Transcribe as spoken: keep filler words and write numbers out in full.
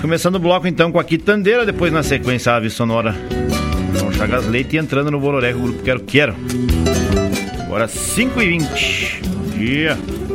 começando o bloco então com a Quitandeira, depois na sequência a ave sonora com Chagas Leite e entrando no Bororé com o grupo Quero Quero. Agora cinco e vinte. Dia. Yeah.